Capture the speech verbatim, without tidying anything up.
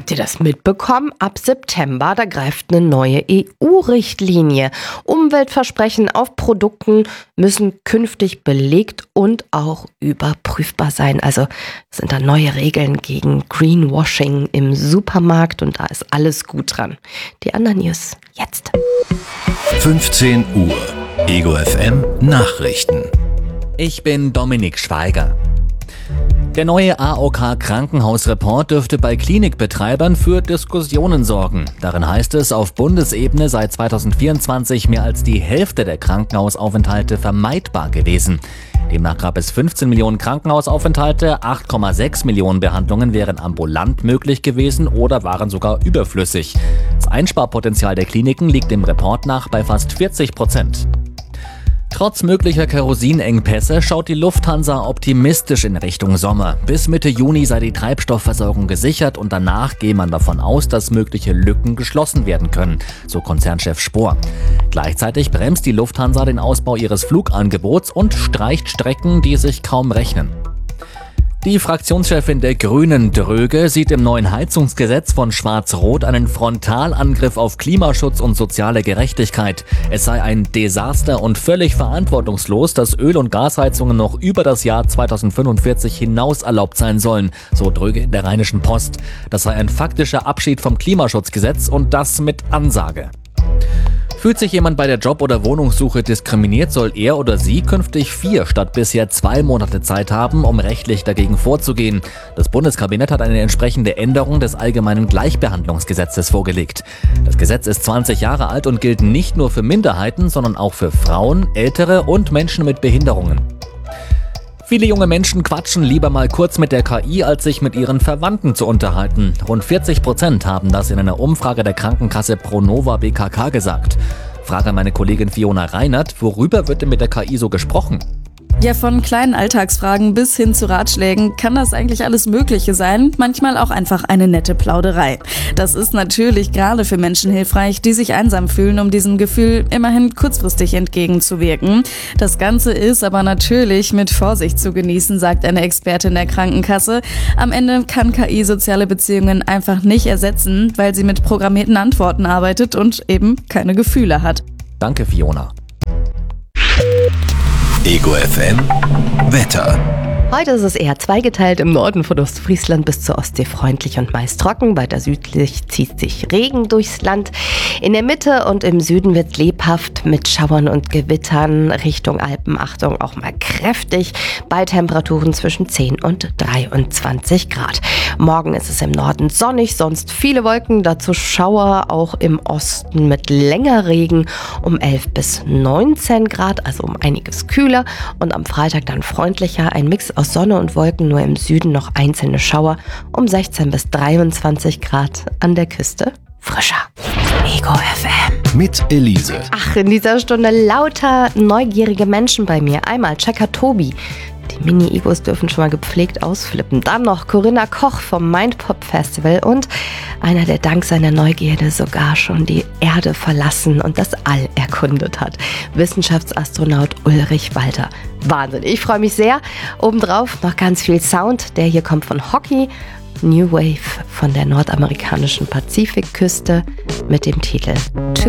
Habt ihr das mitbekommen? Ab September, da greift eine neue E U-Richtlinie. Umweltversprechen auf Produkten müssen künftig belegt und auch überprüfbar sein. Also sind da neue Regeln gegen Greenwashing im Supermarkt und da ist alles gut dran. Die anderen News jetzt. fünfzehn Uhr. Ego F M Nachrichten. Ich bin Dominik Schweiger. Der neue A O K-Krankenhausreport dürfte bei Klinikbetreibern für Diskussionen sorgen. Darin heißt es, auf Bundesebene sei zweitausendvierundzwanzig mehr als die Hälfte der Krankenhausaufenthalte vermeidbar gewesen. Demnach gab es fünfzehn Millionen Krankenhausaufenthalte, acht Komma sechs Millionen Behandlungen wären ambulant möglich gewesen oder waren sogar überflüssig. Das Einsparpotenzial der Kliniken liegt dem Report nach bei fast vierzig Prozent. Trotz möglicher Kerosinengpässe schaut die Lufthansa optimistisch in Richtung Sommer. Bis Mitte Juni sei die Treibstoffversorgung gesichert und danach gehe man davon aus, dass mögliche Lücken geschlossen werden können, so Konzernchef Spohr. Gleichzeitig bremst die Lufthansa den Ausbau ihres Flugangebots und streicht Strecken, die sich kaum rechnen. Die Fraktionschefin der Grünen, Dröge, sieht im neuen Heizungsgesetz von Schwarz-Rot einen Frontalangriff auf Klimaschutz und soziale Gerechtigkeit. Es sei ein Desaster und völlig verantwortungslos, dass Öl- und Gasheizungen noch über das Jahr zweitausendfünfundvierzig hinaus erlaubt sein sollen, so Dröge in der Rheinischen Post. Das sei ein faktischer Abschied vom Klimaschutzgesetz und das mit Ansage. Fühlt sich jemand bei der Job- oder Wohnungssuche diskriminiert, soll er oder sie künftig vier statt bisher zwei Monate Zeit haben, um rechtlich dagegen vorzugehen. Das Bundeskabinett hat eine entsprechende Änderung des Allgemeinen Gleichbehandlungsgesetzes vorgelegt. Das Gesetz ist zwanzig Jahre alt und gilt nicht nur für Minderheiten, sondern auch für Frauen, Ältere und Menschen mit Behinderungen. Viele junge Menschen quatschen lieber mal kurz mit der K I, als sich mit ihren Verwandten zu unterhalten. Rund vierzig Prozent haben das in einer Umfrage der Krankenkasse Pronova B K K gesagt. Frage meine Kollegin Fiona Reinert, worüber wird denn mit der K I so gesprochen? Ja, von kleinen Alltagsfragen bis hin zu Ratschlägen kann das eigentlich alles Mögliche sein, manchmal auch einfach eine nette Plauderei. Das ist natürlich gerade für Menschen hilfreich, die sich einsam fühlen, um diesem Gefühl immerhin kurzfristig entgegenzuwirken. Das Ganze ist aber natürlich mit Vorsicht zu genießen, sagt eine Expertin der Krankenkasse. Am Ende kann K I soziale Beziehungen einfach nicht ersetzen, weil sie mit programmierten Antworten arbeitet und eben keine Gefühle hat. Danke, Fiona. Ego F M Wetter. Heute ist es eher zweigeteilt, im Norden von Ostfriesland bis zur Ostsee freundlich und meist trocken. Weiter südlich zieht sich Regen durchs Land. In der Mitte und im Süden wird es lebhaft mit Schauern und Gewittern. Richtung Alpen, Achtung, auch mal kräftig, bei Temperaturen zwischen zehn und dreiundzwanzig Grad. Morgen ist es im Norden sonnig, sonst viele Wolken, dazu Schauer, auch im Osten mit länger Regen um elf bis neunzehn Grad, also um einiges kühler. Und am Freitag dann freundlicher, ein Mix aus Sonne und Wolken, nur im Süden noch einzelne Schauer um sechzehn bis dreiundzwanzig Grad, an der Küste frischer. Ego F M. Mit Elise. Ach, in dieser Stunde lauter neugierige Menschen bei mir. Einmal Checker Tobi. Die Mini-Egos dürfen schon mal gepflegt ausflippen. Dann noch Corinna Koch vom Mindpop Festival und einer, der dank seiner Neugierde sogar schon die Erde verlassen und das All erkundet hat. Wissenschaftsastronaut Ulrich Walter. Wahnsinn, ich freue mich sehr. Obendrauf noch ganz viel Sound. Der hier kommt von Hockey. New Wave von der nordamerikanischen Pazifikküste mit dem Titel